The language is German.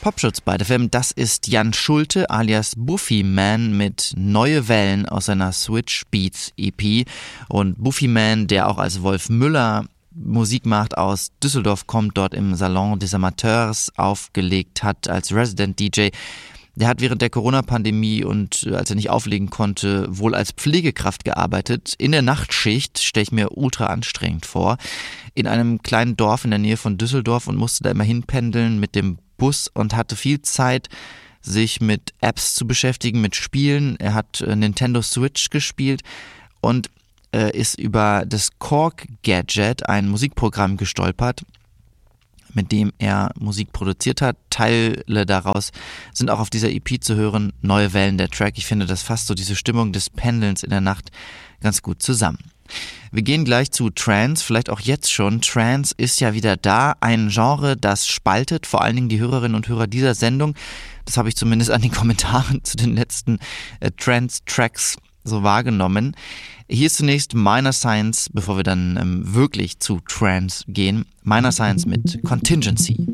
Popschutz bei der FM. Das ist Jan Schulte alias Buffy Man mit Neue Wellen aus seiner Switch Beats EP. Und Buffy Man, der auch als Wolf Müller Musik macht, aus Düsseldorf kommt, dort im Salon des Amateurs aufgelegt hat als Resident DJ. Der hat während der Corona-Pandemie und als er nicht auflegen konnte, wohl als Pflegekraft gearbeitet. In der Nachtschicht, stelle ich mir ultra anstrengend vor, in einem kleinen Dorf in der Nähe von Düsseldorf und musste da immer hinpendeln mit dem Bus und hatte viel Zeit, sich mit Apps zu beschäftigen, mit Spielen. Er hat Nintendo Switch gespielt und ist über das Korg Gadget, ein Musikprogramm, gestolpert, mit dem er Musik produziert hat. Teile daraus sind auch auf dieser EP zu hören. Neue Wellen, der Track. Ich finde, das fasst so diese Stimmung des Pendelns in der Nacht ganz gut zusammen. Wir gehen gleich zu Trance, vielleicht auch jetzt schon. Trance ist ja wieder da, ein Genre, das spaltet, vor allen Dingen die Hörerinnen und Hörer dieser Sendung. Das habe ich zumindest an den Kommentaren zu den letzten Trance-Tracks so wahrgenommen. Hier ist zunächst Minor Science, bevor wir dann wirklich zu Trance gehen. Minor Science mit Contingency.